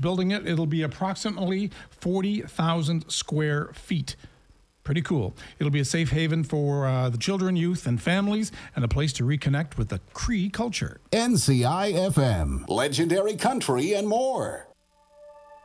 building it. It'll be approximately 40,000 square feet. Pretty cool. It'll be a safe haven for the children, youth, and families, and a place to reconnect with the Cree culture. NCI FM, legendary country and more.